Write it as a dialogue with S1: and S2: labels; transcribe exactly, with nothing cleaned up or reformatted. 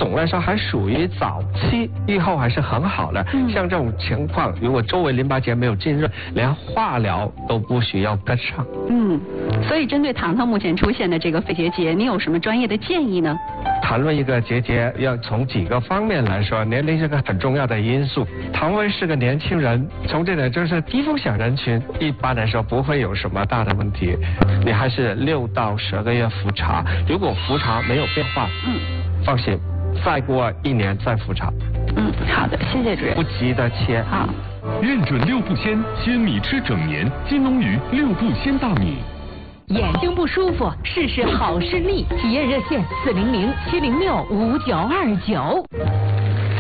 S1: 总来说还属于早期，预后还是很好的。嗯、像这种情况，如果周围淋巴结没有浸润，连化疗都不需要跟上。
S2: 嗯，所以针对糖糖目前出现的这个肺结节，你有什么专业的建议呢？
S1: 谈论一个结节，要从几个方面来说，年龄是个很重要的因素。唐薇是个年轻人，从这点就是低风险人群，一般来说不会有什么大的问题。你还是六到十个月复查，如果复查没有变化，嗯，放心，再过一年再复查。
S2: 嗯，好的，谢谢主任。
S1: 不急的切。
S2: 好。
S3: 认准六步鲜，鲜米吃整年，金龙鱼六步鲜大米。
S4: 眼睛不舒服，试试好视力。体验热线：四零零七零六五九二九。